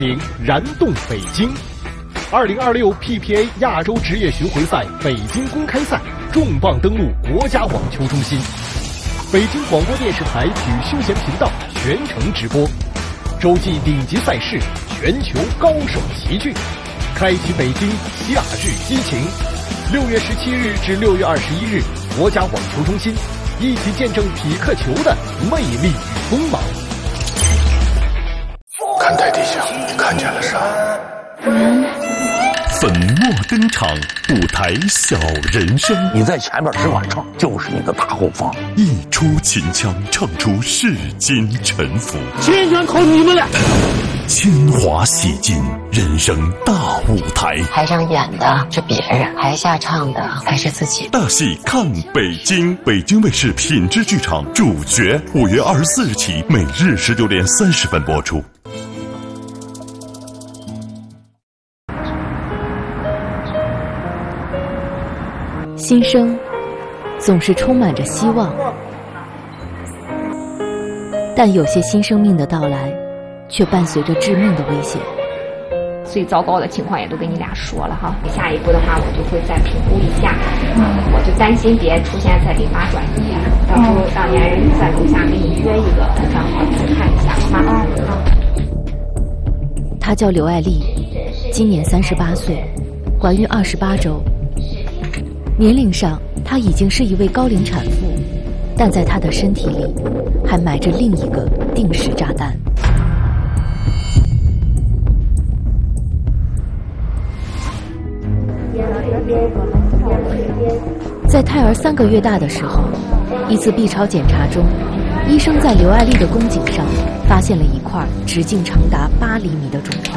燃动北京！2026 PPA 亚洲职业巡回赛北京公开赛重磅登陆国家网球中心，北京广播电视台体育休闲频道全程直播，洲际顶级赛事，全球高手齐聚，开启北京夏日激情。6月17日至6月21日，国家网球中心，一起见证匹克球的魅力与锋芒。 看台地下，你看见了啥？ 粉墨登场，舞台小人生。 你在前面只管唱，就是一个大后方。 一出秦腔，唱出世间沉浮。 千全靠你们俩。 铅华洗尽，人生大舞台。 台上演的是别人，台下唱的才是自己。 大戏看北京，北京卫视品质剧场主角，5月24日起，每日19点30分播出。 新生总是充满着希望，但有些新生命的到来却伴随着致命的危险。 最糟糕的情况也都跟你俩说了哈，下一步的话我就会再评估一下，我就担心别出现在淋巴转移，到时候让年人在楼下给你约一个，正好去看一下好吗？ 她叫刘爱丽，今年38岁，怀孕28周。年龄上，她已经是一位高龄产妇，但在她的身体里，还埋着另一个定时炸弹。在胎儿3个月大的时候，一次 B 超检查中，医生在刘爱丽的宫颈上发现了一块直径长达8厘米的肿块。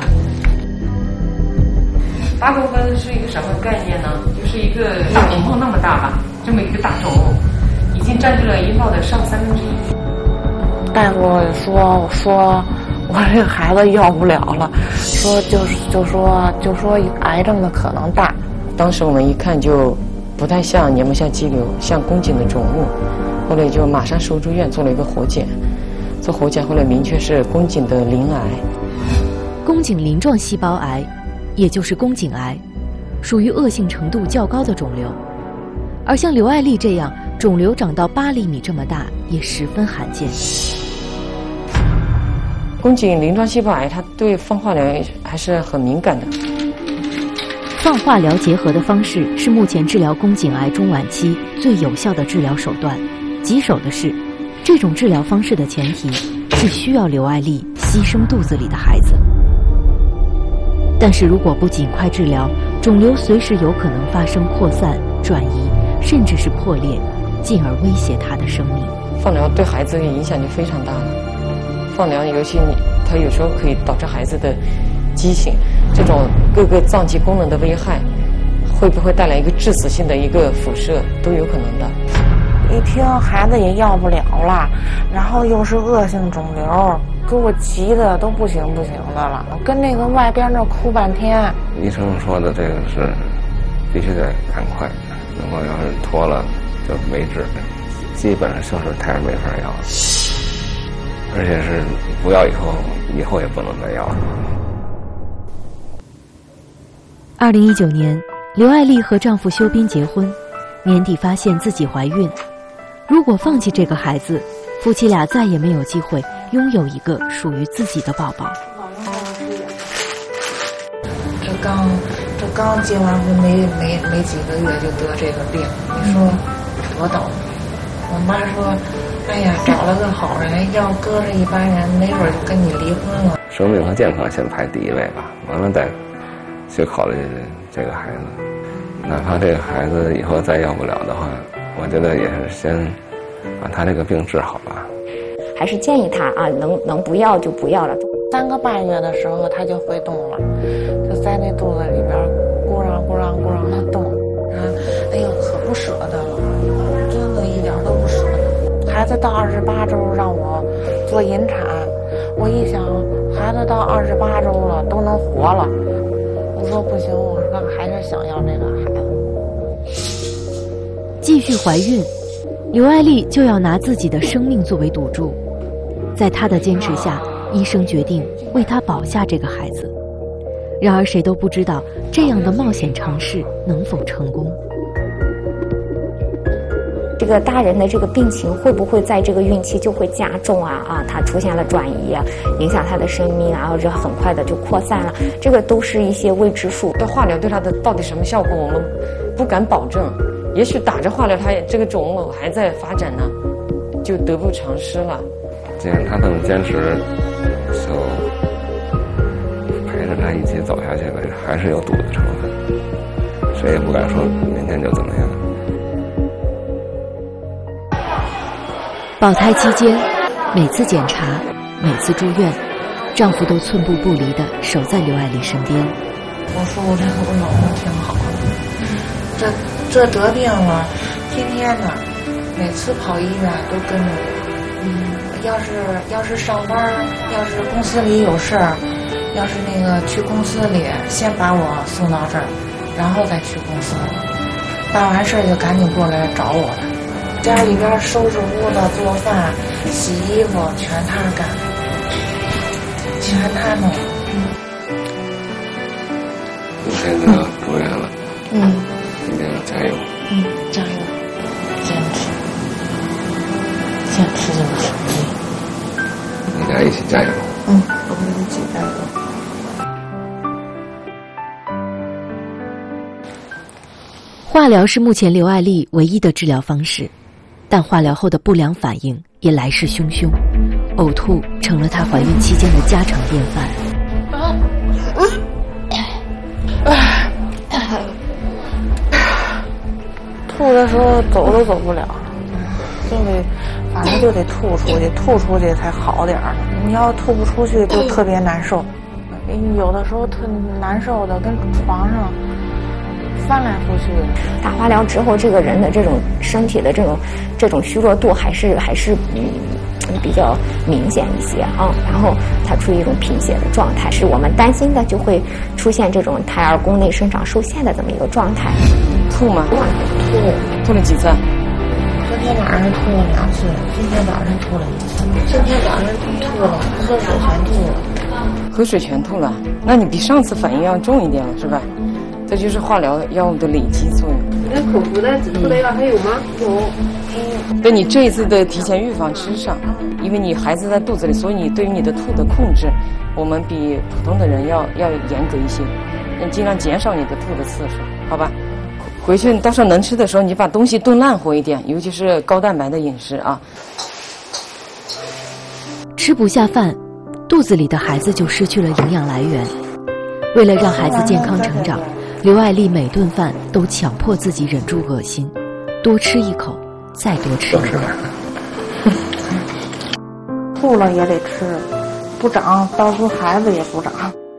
8公分是一个什么概念呢？就是一个大乒乓那么大吧，这么一个大肿，已经占据了阴道的上1/3。 大夫说我这个孩子要不了了，就说癌症的可能大。 当时我们一看就不太像黏膜下肌瘤，像宫颈的肿物，后来就马上收住院做了一个活检，做活检后来明确是宫颈的鳞癌。 宫颈鳞状细胞癌，也就是宫颈癌，属于恶性程度较高的肿瘤，而像刘爱丽这样肿瘤长到8厘米这么大也十分罕见。 宫颈鳞状细胞癌它对放化疗还是很敏感的。 放化疗结合的方式是目前治疗宫颈癌中晚期最有效的治疗手段。棘手的是，这种治疗方式的前提是需要刘爱丽牺牲肚子里的孩子。但是如果不尽快治疗，肿瘤随时有可能发生扩散、转移，甚至是破裂，进而威胁她的生命。 放疗对孩子的影响就非常大了。放疗尤其它有时候可以导致孩子的畸形，这种各个脏器功能的危害，会不会带来一个致死性的一个辐射，都有可能的。 一听孩子也要不了了，然后又是恶性肿瘤，给我急的都不行的了，我跟那个外边那哭半天。 医生说的这个是必须得赶快，如果要是拖了就没治，基本上就是胎儿没法要了，而且是不要以后也不能再要了。 2019年，刘爱丽和丈夫修斌结婚，年底发现自己怀孕。如果放弃这个孩子，夫妻俩再也没有机会拥有一个属于自己的宝宝。 这刚结完婚没几个月就得这个病，你说多倒霉。我妈说，哎呀，找了个好人，要搁着一般人没准就跟你离婚了。 生命和健康先排第一位吧，完了再去考虑这个孩子。哪怕这个孩子以后再要不了的话，我觉得也是先把他这个病治好吧。 还是建议他啊，能不要就不要了。 3个半月的时候他就会动了，就在那肚子里边咕嚷他动，哎呦可不舍得了，真的一点都不舍得。孩子到28周让我做引产，我一想孩子到28周了都能活了，我说不行，我说还是想要这个孩子。 继续怀孕，刘爱丽就要拿自己的生命作为赌注。在她的坚持下，医生决定为他保下这个孩子。然而谁都不知道这样的冒险尝试能否成功。 这个大人的这个病情会不会在这个孕期就会加重他出现了转移影响他的生命或者很快的就扩散了，这个都是一些未知数。 这化疗对他的到底什么效果，我们不敢保证。也许打着化疗，他这个肿瘤还在发展呢，就得不偿失了。 既然他能坚持，就陪着他一起走下去呗，还是有赌的成分，谁也不敢说明天就怎么样。 保胎期间，每次检查，每次住院，丈夫都寸步不离地守在刘爱丽身边。 我说我这我老公挺好的，这得病了，天天的，每次跑医院都跟着我。要是上班，要是公司里有事儿，要是那个去公司里，先把我送到这儿，然后再去公司里，办完事儿就赶紧过来找我了。家里边收拾屋子、做饭、洗衣服全他干，全他弄。 现在住院了，一定要加油。 加油，坚持就是你俩一起加油。 我们一起加油。 化疗是目前刘爱丽唯一的治疗方式，但化疗后的不良反应也来势汹汹，呕吐成了她怀孕期间的家常便饭。 吐的时候走都走不了，反正就得吐出去，吐出去才好点儿。你要吐不出去就特别难受，有的时候特难受的跟床上翻来覆去。 打化疗之后，这个人的这种身体的这种虚弱度还是比较明显一些然后他处于一种贫血的状态，是我们担心的就会出现这种胎儿宫内生长受限的这么一个状态。 吐吗？吐了几次？ 昨天晚上吐了2次，今天早上吐了1次。今天早上吐了，喝水全吐了。 喝水全吐了，那你比上次反应要重一点了，是吧？这就是化疗药物的累积作用。 那口服的止吐的药还有吗？有。 对你这一次的提前预防吃上，因为你孩子在肚子里，所以你对于你的吐的控制，我们比普通的人要严格一些。你尽量减少你的吐的次数，好吧？回去到时候能吃的时候，你把东西炖烂活一点，尤其是高蛋白的饮食啊。 吃不下饭，肚子里的孩子就失去了营养来源。为了让孩子健康成长，刘爱丽每顿饭都强迫自己忍住恶心，多吃一口，再多吃一口。 吐了也得吃，不长，到时候孩子也不长。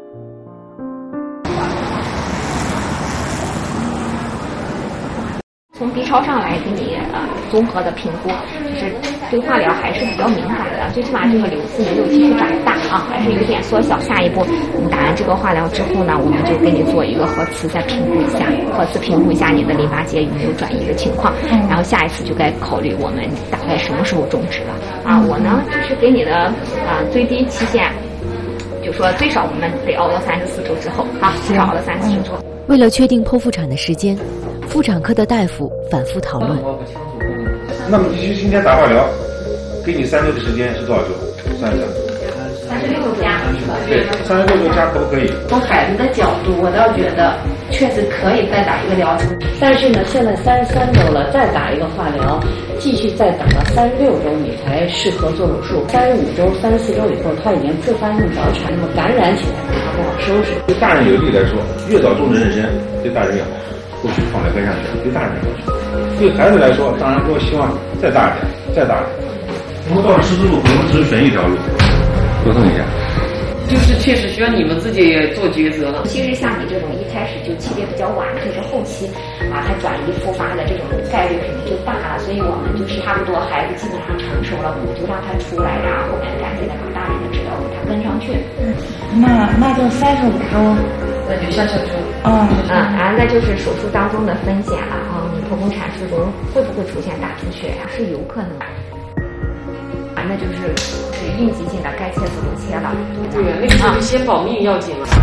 从 B 超上来给你综合的评估，就是对化疗还是比较敏感的，最起码这个瘤子没有继续长大还是有点缩小。下一步你打完这个化疗之后呢，我们就给你做一个核磁，再评估一下，你的淋巴结有没有转移的情况，然后下一次就该考虑我们大概什么时候终止了我呢就是给你的最低期限，就说最少我们得熬到34周之后最少熬到34周之后。 为了确定剖腹产的时间，妇产科的大夫反复讨论。 那么今天打化疗，给你3周的时间是多少周？算一下。 36周加。 对，36周加可不可以？ 从孩子的角度，我倒觉得确实可以再打一个疗程，但是呢，现在33周了，再打一个化疗，继续再等到36周你才适合做手术。35周、34周以后，他已经自发性早产，那么感染起来他不好收拾。 对大人有利来说，越早终止妊娠，对大人越好。后续放在跟上去，对大人来说，对孩子来说，当然说希望再大一点。如果到了十字路口，我们只选一条路，沟通一下。 就是确实需要你们自己做抉择了。 其实像你这种一开始就期别比较晚，就是后期它转移复发的这种概率肯定就大了，所以我们就是差不多孩子基本上成熟了，我们就让他出来，然后后面赶紧的把大人的治疗给他跟上去。 那就35周， 那就下周。 那就是手术当中的风险了你剖宫产术中会不会出现大出血是有可能那就是应急性的，该切除就切了。 对呀，那个时候就先保命要紧了。